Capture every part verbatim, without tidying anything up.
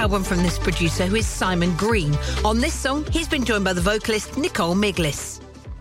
album from this producer, who is Simon Green. On this song, he's been joined by the vocalist Nicole Miglis.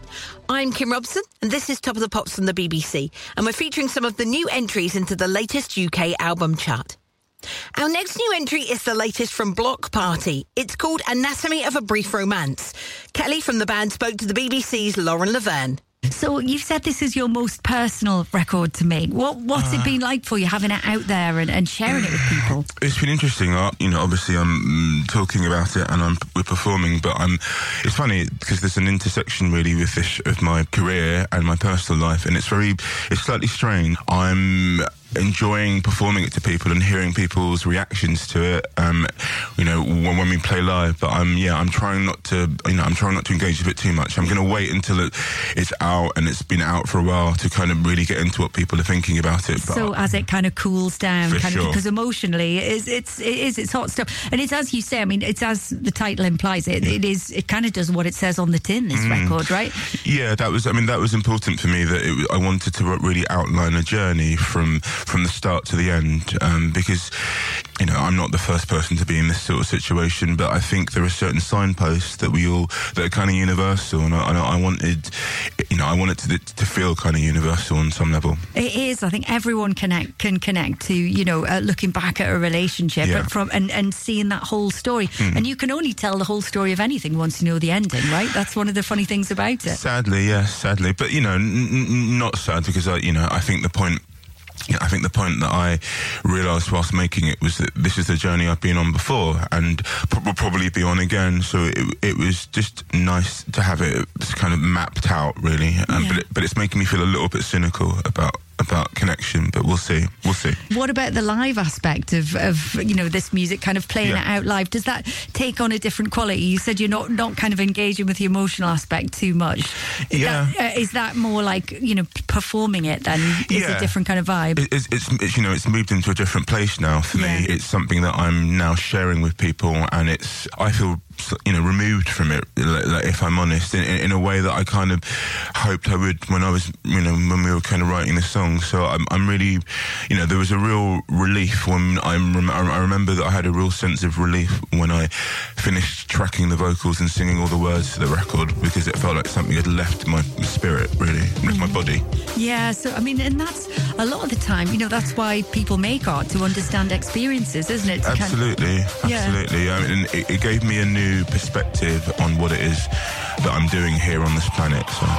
I'm Kim Robson, and this is Top of the Pops from the B B C, and we're featuring some of the new entries into the latest U K album chart. Our next new entry is the latest from Block Party. It's called Anatomy of a Brief Romance. Kelly from the band spoke to the B B C's Lauren Laverne. So you've said this is your most personal record to make. What What's uh, it been like for you, having it out there and, and sharing it with people? It's been interesting. Uh, you know, obviously I'm mm, talking about it and I'm we're performing, but I'm. It's funny because there's an intersection really with this of my career and my personal life, and it's very, it's slightly strange. I'm enjoying performing it to people and hearing people's reactions to it, um, you know, when, when we play live. But I'm, yeah, I'm trying not to, you know, I'm trying not to engage with it too much. I'm going to wait until it, it's out and it's been out for a while to kind of really get into what people are thinking about it. But so as it kind of cools down, kind sure. of, because emotionally, it is, it's, it is, it's hot stuff. And it's as you say, I mean, it's as the title implies, it, it is, it kind of does what it says on the tin, this mm. record, right? Yeah, that was, I mean, that was important for me, that it, I wanted to really outline a journey from from the start to the end, um, because, you know, I'm not the first person to be in this sort of situation, but I think there are certain signposts that we all, that are kind of universal, and I, and I wanted, you know, I wanted to, to feel kind of universal on some level. It is. I think everyone connect, can connect to, you know, uh, looking back at a relationship yeah. from and, and seeing that whole story. Mm. And you can only tell the whole story of anything once you know the ending, right? That's one of the funny things about it. Sadly, yes, sadly. But, you know, n- n- not sad, because, I, you know, I think the point... Yeah, I think the point that I realised whilst making it was that this is the journey I've been on before and will probably be on again. So it, it was just nice to have it kind of mapped out, really. Um, yeah. But, it, but it's making me feel a little bit cynical about about connection, but we'll see. We'll see. What about the live aspect of, of you know, this music, kind of playing yeah. it out live? Does that take on a different quality? You said you're not, not kind of engaging with the emotional aspect too much. Is yeah. That, uh, is that more like, you know, performing it then? Is yeah. a different kind of vibe? It, it's, it's, it's, you know, it's moved into a different place now for yeah. me. It's something that I'm now sharing with people, and it's, I feel, you know, removed from it, like, if I'm honest, in, in a way that I kind of hoped I would when I was, you know, when we were kind of writing the song. So I'm, I'm really, you know, there was a real relief when I'm, I remember that I had a real sense of relief when I finished tracking the vocals and singing all the words to the record, because it felt like something had left my spirit, really, left my body. Yeah, so, I mean, and that's a lot of the time, you know, that's why people make art, to understand experiences, isn't it? To Absolutely, kind of, absolutely. Yeah. I mean, it, it gave me a new perspective on what it is that I'm doing here on this planet. So.